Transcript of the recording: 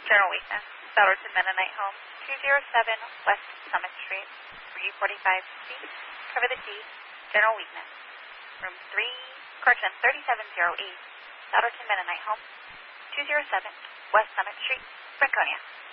General weakness. Souderton Mennonite Home, 207 West Summit Street, 345C. Cover the T. General weakness. Room 3708. Souderton Mennonite Home, 207 West Summit Street, Franconia.